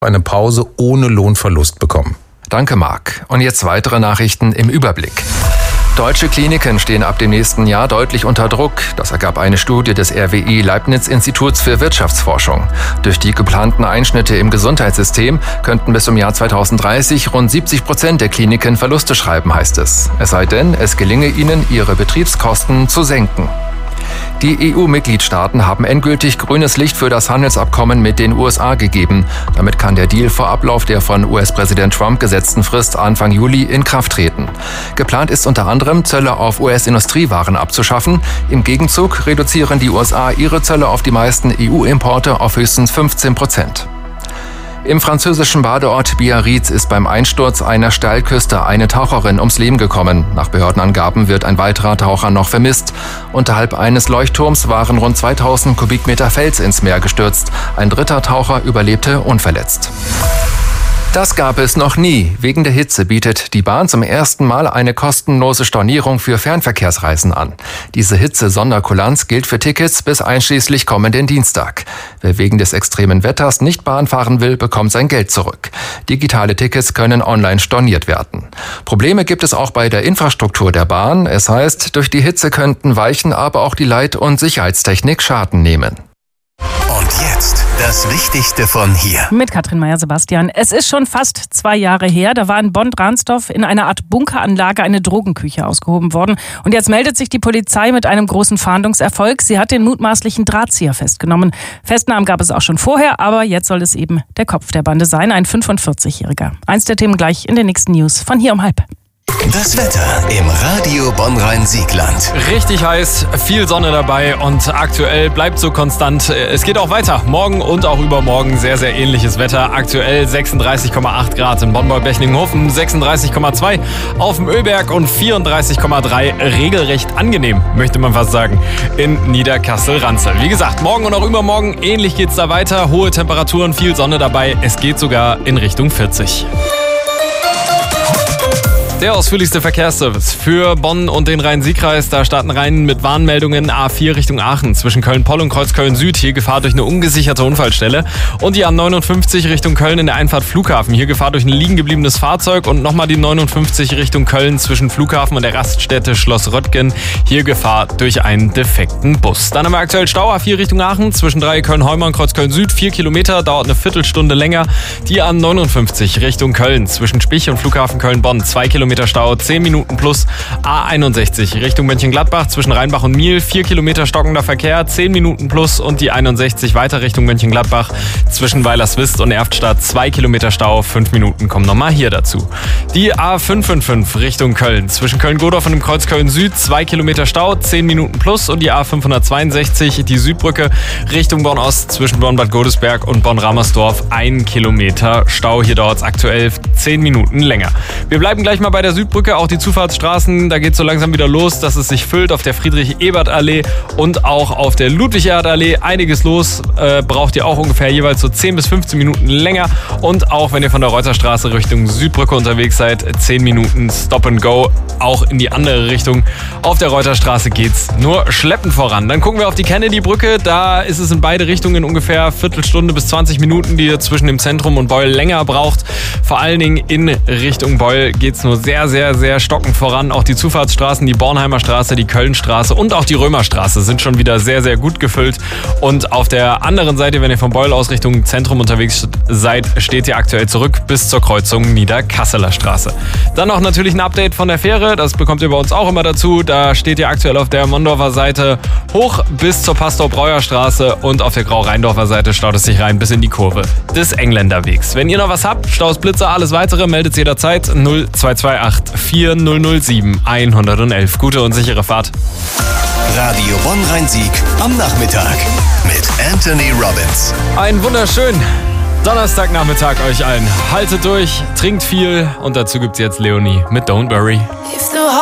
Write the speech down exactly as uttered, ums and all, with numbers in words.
eine Pause ohne Lohnverlust bekommen. Danke, Marc. Und jetzt weitere Nachrichten im Überblick. Deutsche Kliniken stehen ab dem nächsten Jahr deutlich unter Druck. Das ergab eine Studie des R W I Leibniz-Instituts für Wirtschaftsforschung. Durch die geplanten Einschnitte im Gesundheitssystem könnten bis zum Jahr zweitausenddreißig rund siebzig Prozent der Kliniken Verluste schreiben, heißt es. Es sei denn, es gelinge ihnen, ihre Betriebskosten zu senken. Die E U-Mitgliedstaaten haben endgültig grünes Licht für das Handelsabkommen mit den U S A gegeben. Damit kann der Deal vor Ablauf der von U S-Präsident Trump gesetzten Frist Anfang Juli in Kraft treten. Geplant ist unter anderem, Zölle auf U S-Industriewaren abzuschaffen. Im Gegenzug reduzieren die U S A ihre Zölle auf die meisten E U-Importe auf höchstens fünfzehn Prozent. Im französischen Badeort Biarritz ist beim Einsturz einer Steilküste eine Taucherin ums Leben gekommen. Nach Behördenangaben wird ein weiterer Taucher noch vermisst. Unterhalb eines Leuchtturms waren rund zweitausend Kubikmeter Fels ins Meer gestürzt. Ein dritter Taucher überlebte unverletzt. Das gab es noch nie. Wegen der Hitze bietet die Bahn zum ersten Mal eine kostenlose Stornierung für Fernverkehrsreisen an. Diese Hitze-Sonderkulanz gilt für Tickets bis einschließlich kommenden Dienstag. Wer wegen des extremen Wetters nicht Bahn fahren will, bekommt sein Geld zurück. Digitale Tickets können online storniert werden. Probleme gibt es auch bei der Infrastruktur der Bahn. Es heißt, durch die Hitze könnten Weichen, aber auch die Leit- und Sicherheitstechnik Schaden nehmen. Und jetzt das Wichtigste von hier. Mit Katrin Meyer-Sebastian. Es ist schon fast zwei Jahre her. Da war in Bonn-Dransdorf in einer Art Bunkeranlage eine Drogenküche ausgehoben worden. Und jetzt meldet sich die Polizei mit einem großen Fahndungserfolg. Sie hat den mutmaßlichen Drahtzieher festgenommen. Festnahmen gab es auch schon vorher, aber jetzt soll es eben der Kopf der Bande sein, ein fünfundvierzigjähriger. Eins der Themen gleich in den nächsten News von hier um halb. Das Wetter im Radio Bonn-Rhein-Siegland. Richtig heiß, viel Sonne dabei und aktuell bleibt so konstant. Es geht auch weiter. Morgen und auch übermorgen sehr, sehr ähnliches Wetter. Aktuell sechsunddreißig Komma acht Grad in Bonn-Bechlingenhofen, sechsunddreißig Komma zwei auf dem Ölberg und vierunddreißig Komma drei regelrecht angenehm, möchte man fast sagen, in Niederkassel-Ranzel. Wie gesagt, morgen und auch übermorgen ähnlich geht's da weiter. Hohe Temperaturen, viel Sonne dabei. Es geht sogar in Richtung vierzig. Der ausführlichste Verkehrsservice für Bonn und den Rhein-Sieg-Kreis. Da starten rein mit Warnmeldungen A vier Richtung Aachen zwischen Köln-Poll und Kreuzköln-Süd. Hier Gefahr durch eine ungesicherte Unfallstelle. Und die A neunundfünfzig Richtung Köln in der Einfahrt Flughafen. Hier Gefahr durch ein liegen gebliebenes Fahrzeug. Und nochmal die neunundfünfzig Richtung Köln zwischen Flughafen und der Raststätte Schloss Röttgen. Hier Gefahr durch einen defekten Bus. Dann haben wir aktuell Stau A vier Richtung Aachen zwischen Dreieck Köln-Heumer und Kreuzköln-Süd. Vier Kilometer, dauert eine Viertelstunde länger. Die A neunundfünfzig Richtung Köln zwischen Spich und Flughafen Köln-Bonn. Zwei Kilometer Stau, zehn Minuten plus. A einundsechzig Richtung Mönchengladbach zwischen Rheinbach und Miel, vier Kilometer stockender Verkehr, zehn Minuten plus. Und die einundsechzig weiter Richtung Mönchengladbach zwischen Weilerswist und Erftstadt, zwei Kilometer Stau, fünf Minuten kommen nochmal hier dazu. Die A fünfhundertfünfundfünfzig Richtung Köln zwischen Köln-Godorf und dem Kreuz Köln-Süd, zwei Kilometer Stau, zehn Minuten plus. Und die A fünfhundertzweiundsechzig, die Südbrücke Richtung Bonn-Ost zwischen Bonn-Bad Godesberg und Bonn-Ramersdorf, ein Kilometer Stau. Hier dauert es aktuell zehn Minuten länger. Wir bleiben gleich mal bei der Südbrücke. Auch die Zufahrtsstraßen, da geht es so langsam wieder los, dass es sich füllt auf der Friedrich-Ebert-Allee und auch auf der Ludwig-Erhard-Allee. Einiges los, äh, braucht ihr auch ungefähr jeweils so zehn bis fünfzehn Minuten länger. Und auch wenn ihr von der Reuterstraße Richtung Südbrücke unterwegs seid, zehn Minuten Stop and Go, auch in die andere Richtung. Auf der Reuterstraße geht's nur schleppend voran. Dann gucken wir auf die Kennedy-Brücke, da ist es in beide Richtungen ungefähr Viertelstunde bis zwanzig Minuten, die ihr zwischen dem Zentrum und Beul länger braucht. Vor allen Dingen in Richtung Beul geht's nur sehr, sehr, sehr stockend voran. Auch die Zufahrtsstraßen, die Bornheimer Straße, die Kölnstraße und auch die Römerstraße sind schon wieder sehr, sehr gut gefüllt. Und auf der anderen Seite, wenn ihr von Beul aus Richtung Zentrum unterwegs seid, steht ihr aktuell zurück bis zur Kreuzung Niederkasseler Straße. Dann noch natürlich ein Update von der Fähre, das bekommt ihr bei uns auch immer dazu. Da steht ihr aktuell auf der Mondorfer Seite hoch bis zur Pastor-Breuer Straße und auf der Grau-Rheindorfer Seite staut es sich rein bis in die Kurve des Engländerwegs. Wenn ihr noch was habt, Staus, Blitzer, alles weitere, meldet jederzeit null zwei zwei acht vier null null sieben eins null eins. Gute und sichere Fahrt. Radio Bonn-Rhein-Sieg am Nachmittag mit Anthony Robbins. Ein wunderschönen Donnerstagnachmittag euch allen. Haltet durch, trinkt viel und dazu gibt's jetzt Leonie mit Don't Worry.